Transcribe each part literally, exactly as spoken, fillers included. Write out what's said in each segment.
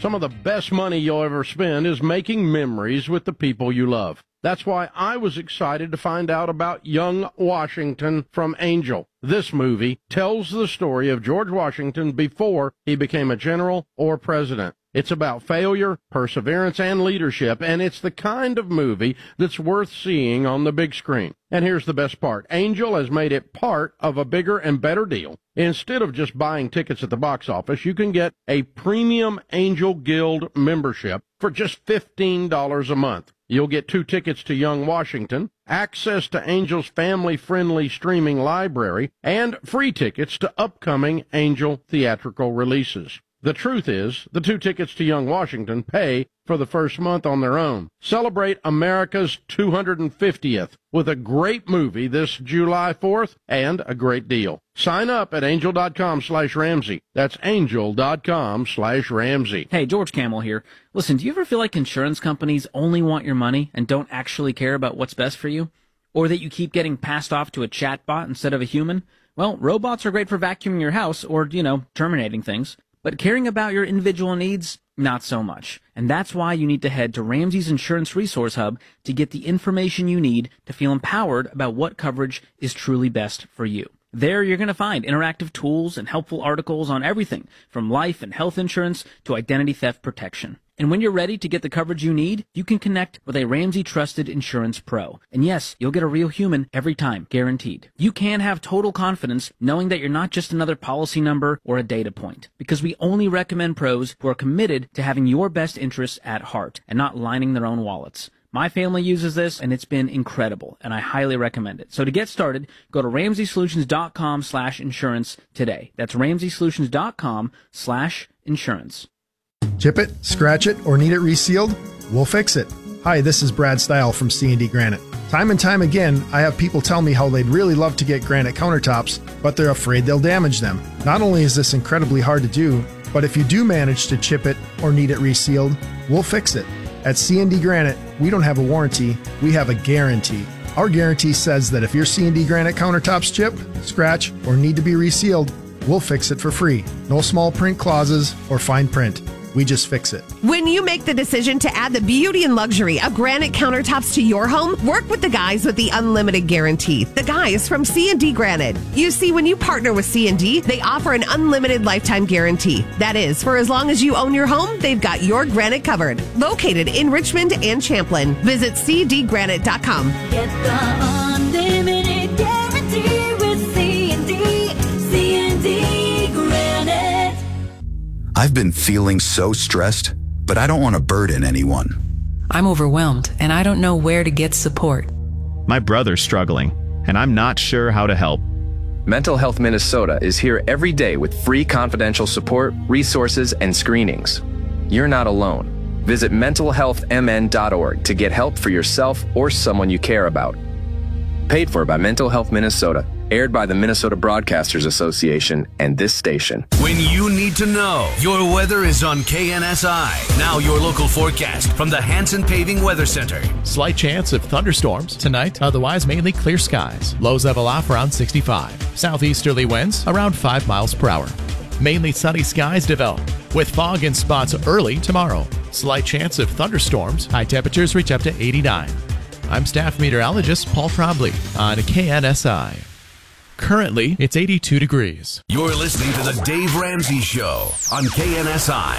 Some of the best money you'll ever spend is making memories with the people you love. That's why I was excited to find out about Young Washington from Angel. This movie tells the story of George Washington before he became a general or president. It's about failure, perseverance, and leadership, and it's the kind of movie that's worth seeing on the big screen. And here's the best part. Angel has made it part of a bigger and better deal. Instead of just buying tickets at the box office, you can get a premium Angel Guild membership for just fifteen dollars a month. You'll get two tickets to Young Washington, access to Angel's family-friendly streaming library, and free tickets to upcoming Angel theatrical releases. The truth is, the two tickets to Young Washington pay for the first month on their own. Celebrate America's two hundred fiftieth with a great movie this July fourth and a great deal. Sign up at angel.com slash Ramsey. That's angel.com slash Ramsey. Hey, George Camel here. Listen, do you ever feel like insurance companies only want your money and don't actually care about what's best for you? Or that you keep getting passed off to a chatbot instead of a human? Well, robots are great for vacuuming your house or, you know, terminating things. But caring about your individual needs, not so much. And that's why you need to head to Ramsey's Insurance Resource Hub to get the information you need to feel empowered about what coverage is truly best for you. There you're going to find interactive tools and helpful articles on everything from life and health insurance to identity theft protection. And when you're ready to get the coverage you need, you can connect with a Ramsey Trusted Insurance Pro. And yes, you'll get a real human every time, guaranteed. You can have total confidence knowing that you're not just another policy number or a data point, because we only recommend pros who are committed to having your best interests at heart and not lining their own wallets. My family uses this, and it's been incredible, and I highly recommend it. So to get started, go to ramseysolutions.com slash insurance today. That's ramseysolutions.com slash insurance. Chip it, scratch it, or need it resealed? We'll fix it. Hi, this is Brad Stile from C and D Granite. Time and time again, I have people tell me how they'd really love to get granite countertops, but they're afraid they'll damage them. Not only is this incredibly hard to do, but if you do manage to chip it or need it resealed, we'll fix it. At C and D Granite, we don't have a warranty, we have a guarantee. Our guarantee says that if your C and D Granite countertops chip, scratch, or need to be resealed, we'll fix it for free. No small print clauses or fine print. We just fix it. When you make the decision to add the beauty and luxury of granite countertops to your home, work with the guys with the unlimited guarantee. The guys from C and D Granite. You see, when you partner with C and D, they offer an unlimited lifetime guarantee. That is, for as long as you own your home, they've got your granite covered. Located in Richmond and Champlin. Visit c d granite dot com. Get the unlimited guarantee with C and D. C and D Granite. I've been feeling so stressed, but I don't want to burden anyone. I'm overwhelmed, and I don't know where to get support. My brother's struggling, and I'm not sure how to help. Mental Health Minnesota is here every day with free confidential support, resources, and screenings. You're not alone. Visit mental health m n dot org to get help for yourself or someone you care about. Paid for by Mental Health Minnesota. Aired by the Minnesota Broadcasters Association and this station. When you need to know, your weather is on K N S I. Now your local forecast from the Hanson Paving Weather Center. Slight chance of thunderstorms tonight, otherwise mainly clear skies. Lows level off around sixty-five. Southeasterly winds around five miles per hour. Mainly sunny skies develop, with fog in spots early tomorrow. Slight chance of thunderstorms. High temperatures reach up to eighty-nine. I'm staff meteorologist Paul Trombley on K N S I. Currently, it's eighty-two degrees. You're listening to The Dave Ramsey Show on K N S I.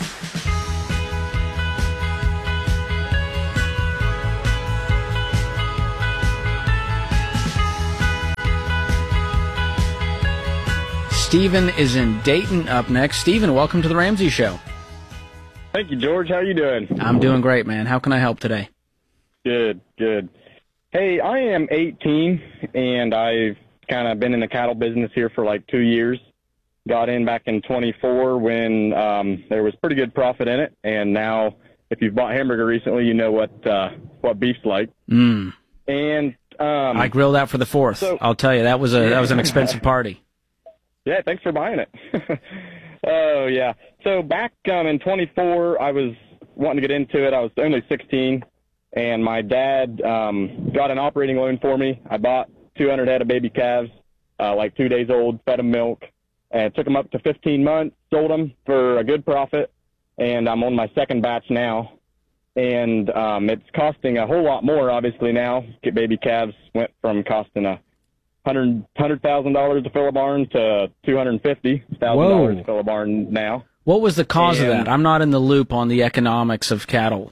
Stephen is in Dayton up next. Stephen, welcome to The Ramsey Show. Thank you, George. How are you doing? I'm doing great, man. How can I help today? Good, good. Hey, I am eighteen, and I've kind of been in the cattle business here for like two years. Got in back in twenty-four when um, there was pretty good profit in it, and now if you've bought hamburger recently, you know what uh, what beef's like. Mm. And um, I grilled out for the fourth. So, I'll tell you, that was a that was an expensive party. Yeah, thanks for buying it. Oh yeah. So back um, in twenty-four, I was wanting to get into it. I was only sixteen, and my dad um, got an operating loan for me. I bought two hundred head of baby calves, uh, like two days old, fed them milk, and took them up to fifteen months, sold them for a good profit, and I'm on my second batch now. And um, it's costing a whole lot more, obviously, now. Baby calves went from costing a hundred hundred thousand dollars to fill a barn to two hundred fifty thousand dollars to fill a barn now. What was the cause And- of that? I'm not in the loop on the economics of cattle.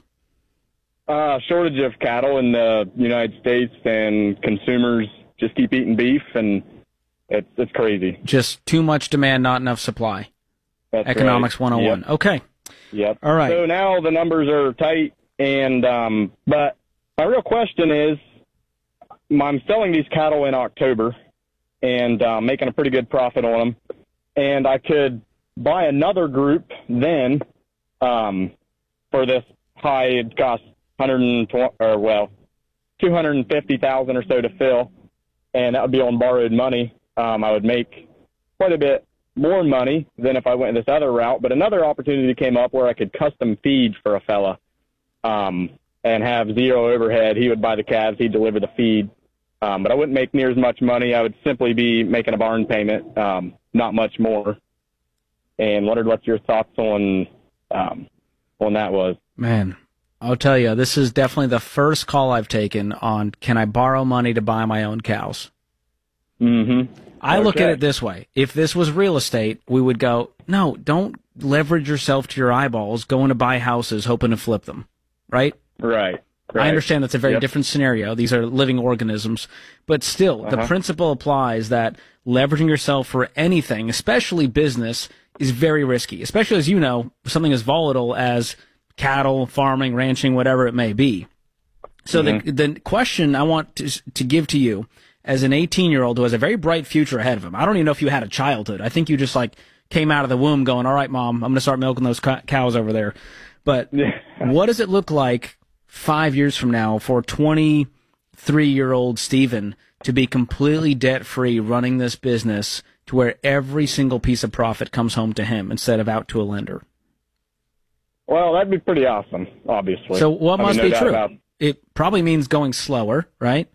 Uh, shortage of cattle in the United States, and consumers just keep eating beef, and it's it's crazy. Just too much demand, not enough supply. That's Economics right. one oh one. Yep. Okay. Yep. All right. So now the numbers are tight, and um, but my real question is, I'm selling these cattle in October, and uh, making a pretty good profit on them, and I could buy another group then, um, for this high. It costs one hundred twenty or well, two hundred fifty thousand or so to fill, and that would be on borrowed money. Um, I would make quite a bit more money than if I went this other route. But another opportunity came up where I could custom feed for a fella, um, and have zero overhead. He would buy the calves, he'd deliver the feed. Um, but I wouldn't make near as much money. I would simply be making a barn payment, um, not much more. And wondered what your thoughts on um, on that was. Man, I'll tell you, this is definitely the first call I've taken on can I borrow money to buy my own cows? Mm-hmm. I look at Okay. it this way. If this was real estate, we would go, no, don't leverage yourself to your eyeballs going to buy houses hoping to flip them, right? Right. right. I understand that's a very Yep. different scenario. These are living organisms. But still, the Uh-huh. principle applies that leveraging yourself for anything, especially business, is very risky, especially as you know, something as volatile as cattle, farming, ranching, whatever it may be. So Mhm. the the question I want to to give to you as an eighteen-year-old who has a very bright future ahead of him. I don't even know if you had a childhood. I think you just like came out of the womb going, all right, Mom, I'm going to start milking those co- cows over there. But what does it look like five years from now for twenty-three-year-old Steven to be completely debt-free running this business to where every single piece of profit comes home to him instead of out to a lender? Well, that'd be pretty awesome, obviously. So what I mean, must no be doubt true? about- It probably means going slower, right?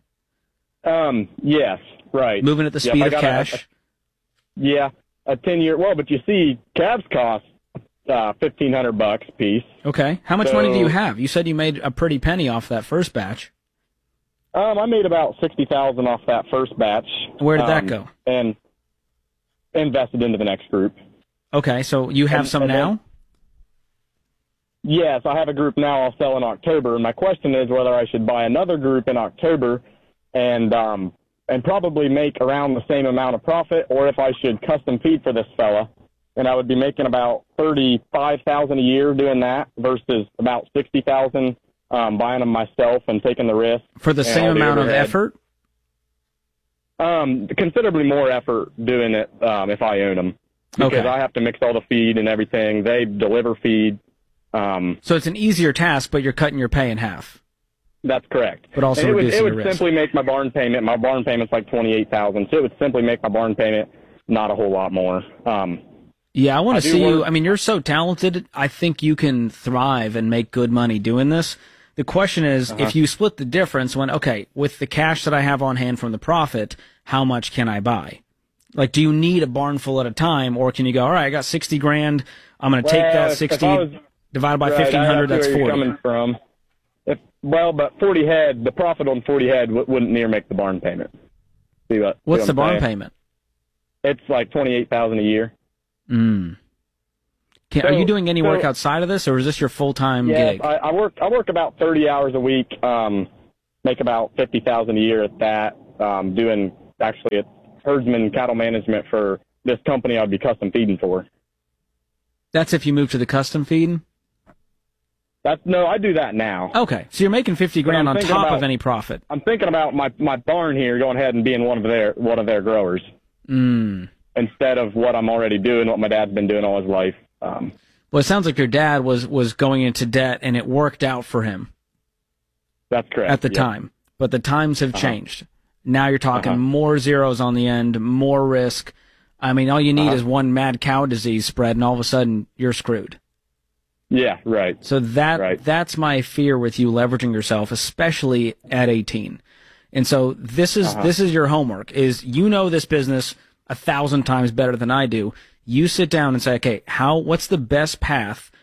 Um, yes, right. Moving at the Yep, speed I of got a- cash. a- yeah, a ten-year. Well, but you see, calves cost uh, fifteen hundred bucks a piece. Okay. How much So- money do you have? You said you made a pretty penny off that first batch. Um, I made about sixty thousand off that first batch. Where did that um, go? And invested into the next group. Okay, so you have And- some and now? then- Yes, I have a group now I'll sell in October, and my question is whether I should buy another group in October and um, and probably make around the same amount of profit, or if I should custom feed for this fella, and I would be making about thirty-five thousand dollars a year doing that versus about sixty thousand dollars um, buying them myself and taking the risk. For the and same all the amount of overhead. effort? Um, considerably more effort doing it um, if I own them. Because Okay. I have to mix all the feed and everything. They deliver feed. Um, So it's an easier task, but you're cutting your pay in half. That's correct. But also and it would, reducing it your would risk. simply make my barn payment. My barn payment's like twenty-eight thousand dollars, so it would simply make my barn payment not a whole lot more. Um, Yeah, I want I to do see you. work- I mean, you're so talented. I think you can thrive and make good money doing this. The question is, Uh-huh. if you split the difference when, okay, with the cash that I have on hand from the profit, how much can I buy? Like, do you need a barn full at a time, or can you go, all right, I got sixty grand. I'm going to take Well, that if- if sixty I was- divided by right, I fifteen hundred, see that's where you're forty. coming from. If, well, but forty head, the profit on forty head w- wouldn't near make the barn payment. See what? see What's what the I'm barn saying? payment? It's like twenty-eight thousand dollars a year. Mm. Can, are So- you doing any work so- outside of this, or is this your full-time Yes, gig? I, I work. I work about thirty hours a week. Um, make about fifty thousand a year at that. Um, doing actually it's herdsman cattle management for this company I'd be custom feeding for. That's if you move to the custom feeding? That's no, I do that now. Okay, so you're making fifty But grand I'm on thinking top about- of any profit. I'm thinking about my my barn here, going ahead and being one of their one of their growers Mm. instead of what I'm already doing, what my dad's been doing all his life. Um, Well, it sounds like your dad was, was going into debt, and it worked out for him that's correct. at the yeah. time. But the times have Uh-huh. changed. Now you're talking Uh-huh. more zeros on the end, more risk. I mean, all you need Uh-huh. is one mad cow disease spread, and all of a sudden you're screwed. Yeah, right. So that Right. that's my fear with you leveraging yourself, especially at eighteen. And so this is Uh-huh. this is your homework: is you know this business a thousand times better than I do. You sit down and say, okay, how what's the best path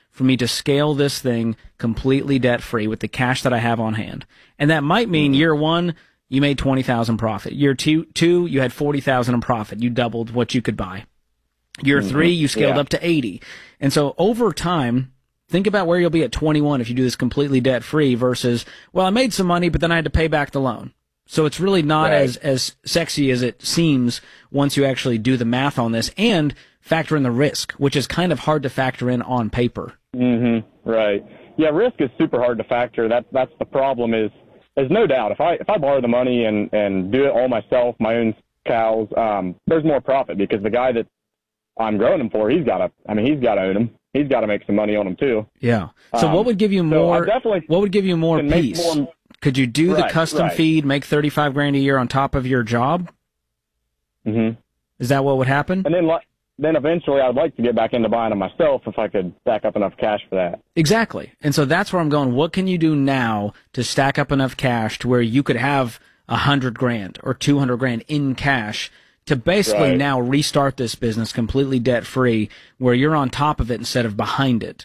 for me to scale this thing completely debt-free with the cash that I have on hand. And that might mean year one, you made twenty thousand dollars profit. Year two, two, you had forty thousand dollars in profit. You doubled what you could buy. Year three, you scaled Yeah. up to eighty. And so over time, think about where you'll be at twenty-one if you do this completely debt-free versus, well, I made some money, but then I had to pay back the loan. So it's really not Right. as, as sexy as it seems once you actually do the math on this and factor in the risk, which is kind of hard to factor in on paper. Mm-hmm. Right. Yeah, risk is super hard to factor. That that's the problem. Is there's no doubt if I if I borrow the money and and do it all myself, my own cows, um, there's more profit because the guy that I'm growing them for, he's got to. I mean, he's got to own them. He's got to make some money on them too. Yeah. So Um, what would give you so more? I definitely what would give you more can make peace? more- Could you do the Right, custom right. feed, make thirty-five grand a year on top of your job? Mm-hmm. Is that what would happen? And then like then eventually I'd like to get back into buying them myself if I could stack up enough cash for that. Exactly. And so that's where I'm going. What can you do now to stack up enough cash to where you could have a hundred grand or two hundred grand in cash to basically Right. now restart this business completely debt free where you're on top of it instead of behind it?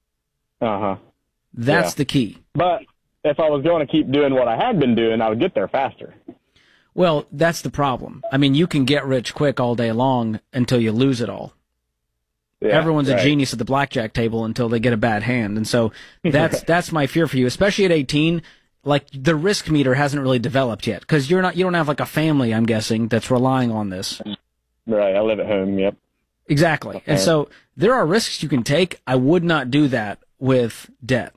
Uh huh. That's Yeah. the key. But if I was going to keep doing what I had been doing, I would get there faster. Well, that's the problem. I mean, you can get rich quick all day long until you lose it all. Yeah, Everyone's right. a genius at the blackjack table until they get a bad hand. And so that's that's my fear for you, especially at eighteen. Like the risk meter hasn't really developed yet because you're not you don't have like a family, I'm guessing, that's relying on this. Right. I live at home. Yep. Exactly. And so there are risks you can take. I would not do that with debt.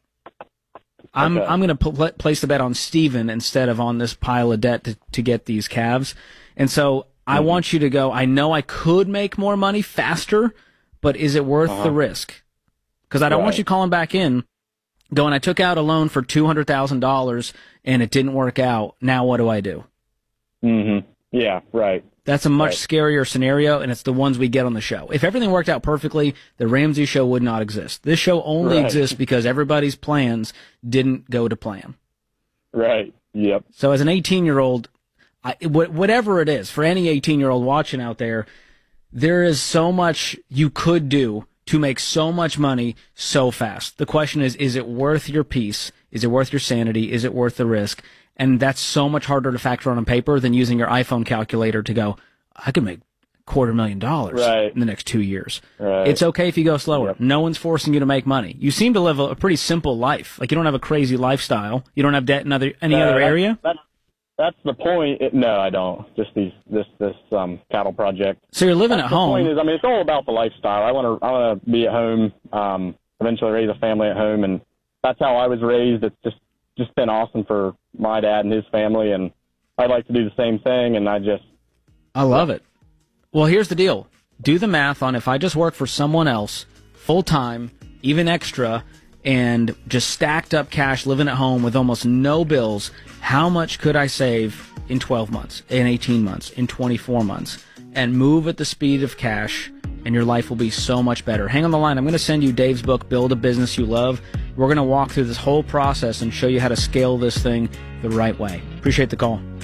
I'm Okay. I'm going to pl- place the bet on Steven instead of on this pile of debt to, to get these calves. And so I Mm-hmm. want you to go, I know I could make more money faster, but is it worth Uh-huh. the risk? Because I don't want Right. you calling back in going, I took out a loan for two hundred thousand dollars and it didn't work out. Now what do I do? Mm-hmm. Yeah. Right. That's a much Right. scarier scenario, and it's the ones we get on the show. If everything worked out perfectly, the Ramsey Show would not exist. This show only Right. exists because everybody's plans didn't go to plan. Right. Yep. So as an eighteen-year-old, I, wh- whatever it is, for any eighteen-year-old watching out there, there is so much you could do to make so much money so fast. The question is, is it worth your peace? Is it worth your sanity? Is it worth the risk? And that's so much harder to factor on on paper than using your iPhone calculator to go, I could make quarter million dollars Right. in the next two years. Right. It's okay if you go slower. Yep. No one's forcing you to make money. You seem to live a, a pretty simple life. Like you don't have a crazy lifestyle. You don't have debt in other, any Uh, other that's- area. That's that's the point. It, no, I don't. Just these this this um cattle project. So you're living That's at the home. point is, I mean, it's all about the lifestyle. I want to I want to be at home. Um, eventually raise a family at home, and that's how I was raised. It's just just been awesome for my dad and his family, and I'd like to do the same thing. And I just I love it. Well, here's the deal. Do the math on if I just work for someone else full time, even extra, and just stacked up cash living at home with almost no bills, how much could I save in twelve months, in eighteen months, in twenty-four months, and move at the speed of cash, and your life will be so much better. Hang on the line. I'm going to send you Dave's book, Build a Business You Love. We're going to walk through this whole process and show you how to scale this thing the right way. Appreciate the call.